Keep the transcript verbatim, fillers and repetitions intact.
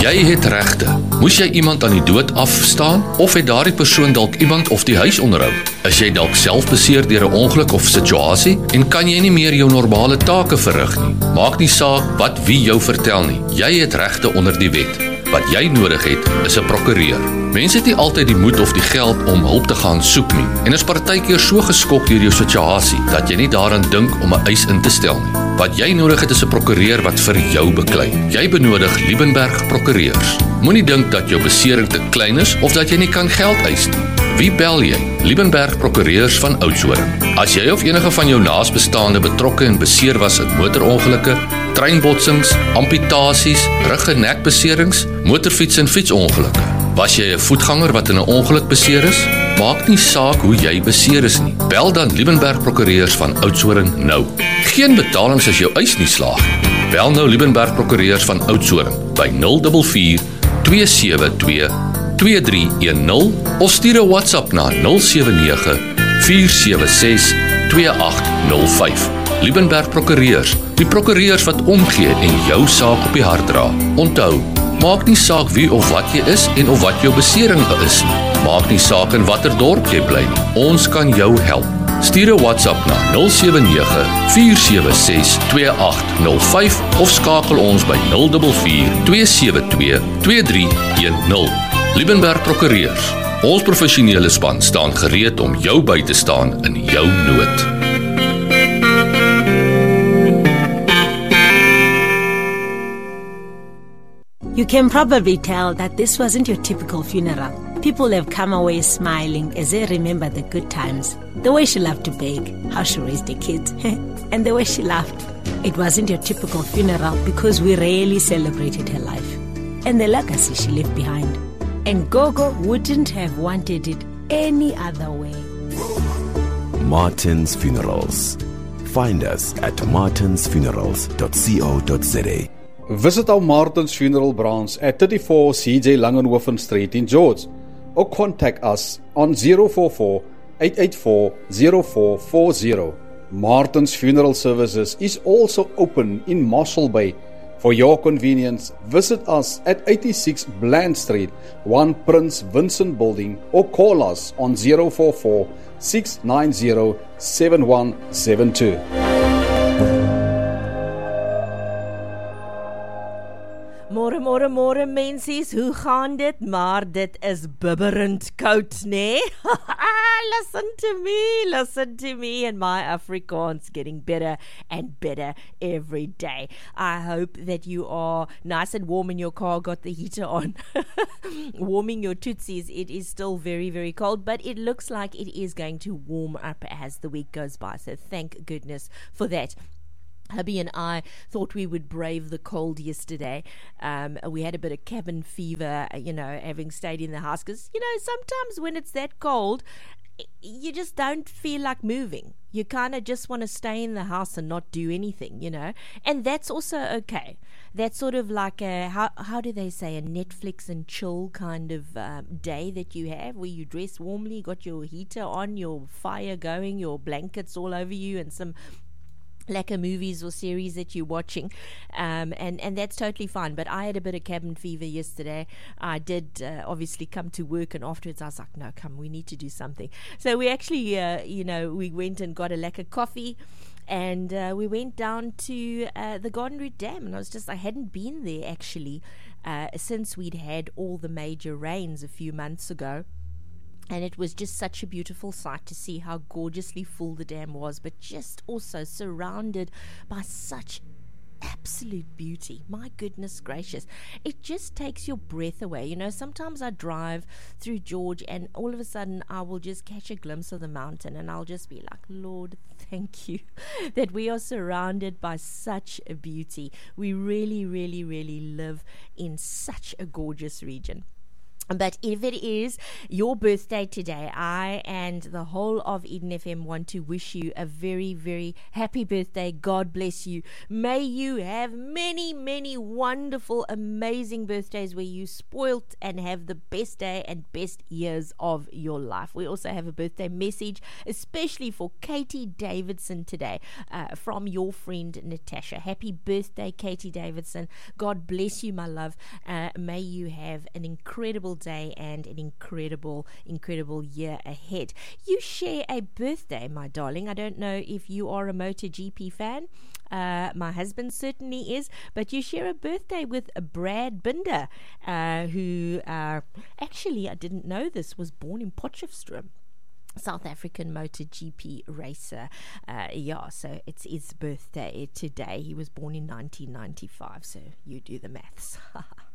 Jy het regte. Moes jy iemand aan die dood afstaan? Of het daardie persoon dalk iemand of die huis onderhou? Is jy dalk self beseer deur 'n ongeluk of situasie en kan jy nie meer jou normale take verrig nie? Maak nie saak wat wie jou vertel nie. Jy het regte onder die wet. Wat jy nodig het, is 'n prokureur. Mense het nie altyd die moed of die geld om hulp te gaan soek nie en is partykeer so geskok deur jou situasie dat jy nie daaraan dink om 'n eis in te stel nie. Wat jy nodig het is 'n prokureur wat vir jou beklei. Jy benodig Liebenberg prokureurs. Moenie dink dat jou besering te klein is of dat jy nie kan geld eis nie. Wie bel jy? Liebenberg prokureurs van Oudtshoorn. As jy of enige van jou naasbestaande betrokke en beseer was in motorongelukke, treinbotsings, amputasies, rug- en nekbeserings, motorfiets- en fietsongelukke. Was jy 'n voetganger wat in 'n ongeluk beseer is? Maak nie saak hoe jy beseer is nie. Bel dan Liebenberg prokureurs van Oudtshoorn nou. Geen betalings as jou eis nie slaag. Bel nou Liebenberg prokureurs van Oudtshoorn by nul vier vier twee sewe twee twee drie een nul of stuur 'n WhatsApp na nul sewe nege vier sewe ses twee agt nul vyf. Liebenberg prokureurs, die prokureurs wat omgee en jou saak op die hart dra. Onthou, maak nie saak wie of wat jy is en of wat jou besering is nie. Maak nie saak in watter dorp jy bly nie. Ons kan jou help. Stuur 'n WhatsApp na nul sewe nege vier sewe ses twee agt nul vyf of skakel ons by nul vier vier twee sewe twee twee drie een nul. Liebenberg prokureurs. Ons professionele span staan gereed om jou by te staan in jou nood. You can probably tell that this wasn't your typical funeral. People have come away smiling as they remember the good times, the way she loved to bake, how she raised the kids, and the way she laughed. It wasn't your typical funeral because we really celebrated her life and the legacy she left behind. And Gogo wouldn't have wanted it any other way. Martin's Funerals. Find us at martins funerals dot co dot za. Visit our Martin's Funeral branch at thirty-four C J Langenhoven Street in George, or contact us on zero four four eight eight four zero four four zero. Martin's Funeral Services is also open in Mossel Bay. For your convenience, visit us at eighty-six Bland Street, one Prince Vincent Building, or call us on zero four four six nine zero seven one seven two. Môre, môre, môre mensies, hoe gaan dit? Maar dit is bibberend koud, nee? Listen to me, listen to me, and my Afrikaans getting better and better every day. I hope that you are nice and warm in your car, got the heater on, warming your tootsies. It is still very, very cold, but it looks like it is going to warm up as the week goes by, so thank goodness for that. Hubby and I thought we would brave the cold yesterday. Um, we had a bit of cabin fever, you know, having stayed in the house. Because, you know, sometimes when it's that cold, you just don't feel like moving. You kind of just want to stay in the house and not do anything, you know. And that's also okay. That's sort of like a, how, how do they say, a Netflix and chill kind of um, day that you have, where you dress warmly, got your heater on, your fire going, your blankets all over you, and some lekker movies or series that you're watching, um, and, and that's totally fine. But I had a bit of cabin fever yesterday. I did uh, obviously come to work, and afterwards I was like, no, come, we need to do something. So we actually, uh, you know, we went and got a lekker coffee, and uh, we went down to uh, the Garden Route Dam, and I was just, I hadn't been there actually uh, since we'd had all the major rains a few months ago. And it was just such a beautiful sight to see how gorgeously full the dam was, but just also surrounded by such absolute beauty. My goodness gracious. It just takes your breath away. You know, sometimes I drive through George and all of a sudden I will just catch a glimpse of the mountain and I'll just be like, Lord, thank you that we are surrounded by such a beauty. We really, really, really live in such a gorgeous region. But if it is your birthday today, I and the whole of Eden F M want to wish you a very, very happy birthday. God bless you. May you have many, many wonderful, amazing birthdays where you spoilt and have the best day and best years of your life. We also have a birthday message, especially for Katie Davidson today, uh, from your friend Natasha. Happy birthday, Katie Davidson. God bless you, my love. Uh, may you have an incredible day and an incredible, incredible year ahead. You share a birthday, my darling. I don't know if you are a MotoGP fan. Uh, my husband certainly is, but you share a birthday with Brad Binder, uh, who uh, actually, I didn't know this, was born in Potchefstroom. South African MotoGP racer. Uh, yeah, so it's his birthday today. He was born in nineteen ninety-five, so you do the maths.